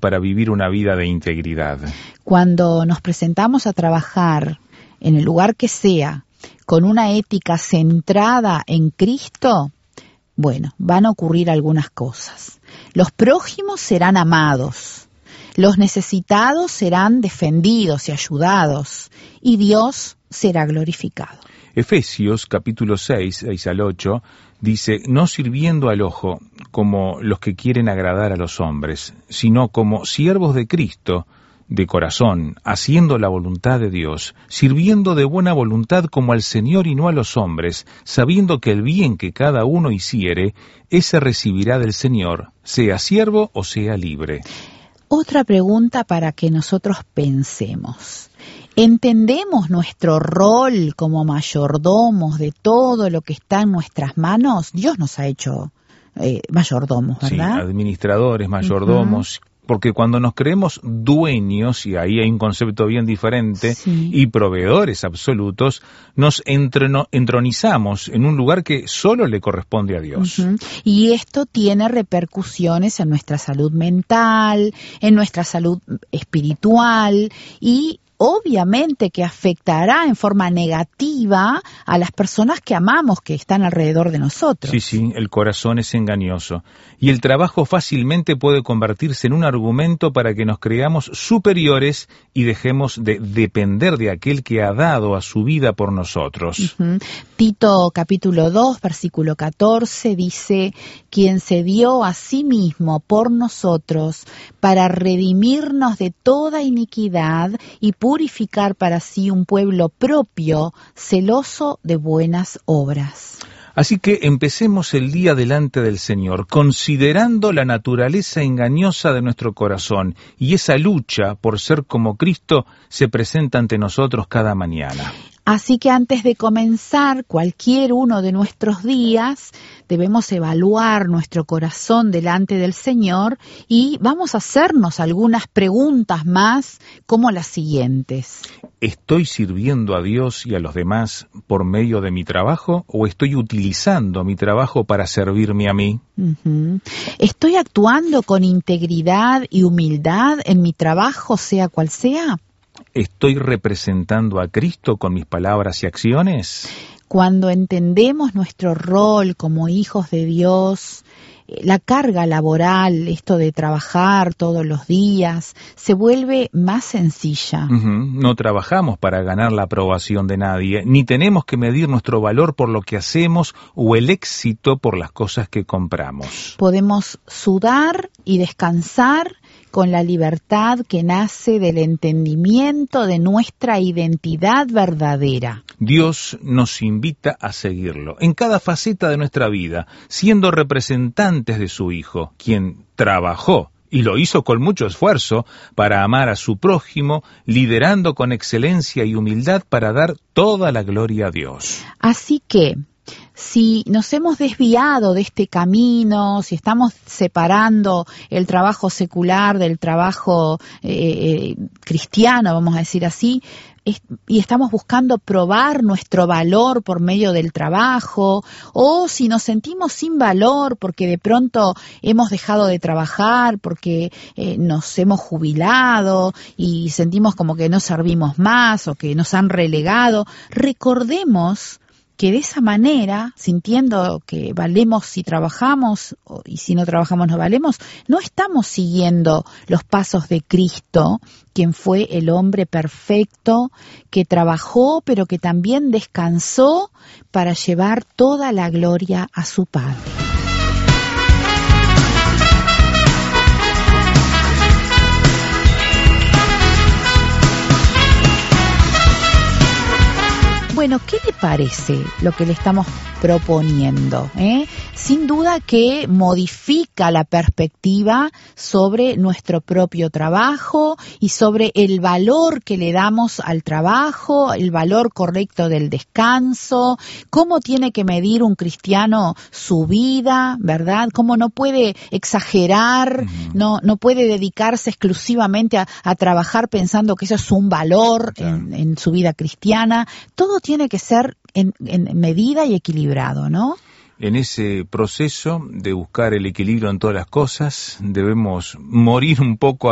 para vivir una vida de integridad. Cuando nos presentamos a trabajar en el lugar que sea, con una ética centrada en Cristo, bueno, van a ocurrir algunas cosas. Los prójimos serán amados, los necesitados serán defendidos y ayudados, y Dios será glorificado. Efesios capítulo 6 al 8 dice, no sirviendo al ojo como los que quieren agradar a los hombres, sino como siervos de Cristo, de corazón, haciendo la voluntad de Dios, sirviendo de buena voluntad como al Señor y no a los hombres, sabiendo que el bien que cada uno hiciere, ese recibirá del Señor, sea siervo o sea libre. Otra pregunta para que nosotros pensemos. ¿Entendemos nuestro rol como mayordomos de todo lo que está en nuestras manos? Dios nos ha hecho mayordomos, ¿verdad? Sí, administradores, mayordomos. Porque cuando nos creemos dueños, y ahí hay un concepto bien diferente, sí, y proveedores absolutos, nos entronizamos en un lugar que solo le corresponde a Dios. Y esto tiene repercusiones en nuestra salud mental, en nuestra salud espiritual, y obviamente que afectará en forma negativa a las personas que amamos, que están alrededor de nosotros. Sí, el corazón es engañoso. Y el trabajo fácilmente puede convertirse en un argumento para que nos creamos superiores y dejemos de depender de aquel que ha dado a su vida por nosotros. Tito capítulo 2, versículo 14 dice, quien se dio a sí mismo por nosotros para redimirnos de toda iniquidad y purificar para sí un pueblo propio, celoso de buenas obras. Así que empecemos el día delante del Señor, considerando la naturaleza engañosa de nuestro corazón, y esa lucha por ser como Cristo se presenta ante nosotros cada mañana. Así que antes de comenzar cualquier uno de nuestros días, debemos evaluar nuestro corazón delante del Señor y vamos a hacernos algunas preguntas más, como las siguientes. ¿Estoy sirviendo a Dios y a los demás por medio de mi trabajo o estoy utilizando mi trabajo para servirme a mí? ¿Estoy actuando con integridad y humildad en mi trabajo, sea cual sea? ¿Estoy representando a Cristo con mis palabras y acciones? Cuando entendemos nuestro rol como hijos de Dios, la carga laboral, esto de trabajar todos los días, se vuelve más sencilla. No trabajamos para ganar la aprobación de nadie, ni tenemos que medir nuestro valor por lo que hacemos o el éxito por las cosas que compramos. Podemos sudar y descansar con la libertad que nace del entendimiento de nuestra identidad verdadera. Dios nos invita a seguirlo en cada faceta de nuestra vida, siendo representantes de su Hijo, quien trabajó y lo hizo con mucho esfuerzo para amar a su prójimo, liderando con excelencia y humildad para dar toda la gloria a Dios. Así que, si nos hemos desviado de este camino, si estamos separando el trabajo secular del trabajo cristiano, vamos a decir así, y estamos buscando probar nuestro valor por medio del trabajo, o si nos sentimos sin valor porque de pronto hemos dejado de trabajar, porque nos hemos jubilado y sentimos como que no servimos más o que nos han relegado, recordemos que de esa manera, sintiendo que valemos si trabajamos y si no trabajamos no valemos, no estamos siguiendo los pasos de Cristo, quien fue el hombre perfecto, que trabajó pero que también descansó para llevar toda la gloria a su Padre. Bueno, ¿qué le parece lo que le estamos proponiendo? Sin duda que modifica la perspectiva sobre nuestro propio trabajo y sobre el valor que le damos al trabajo, el valor correcto del descanso, cómo tiene que medir un cristiano su vida, ¿verdad? Cómo no puede exagerar, no puede dedicarse exclusivamente a trabajar pensando que eso es un valor en su vida cristiana. Todo tiene que ser en medida y equilibrado, ¿no? En ese proceso de buscar el equilibrio en todas las cosas, debemos morir un poco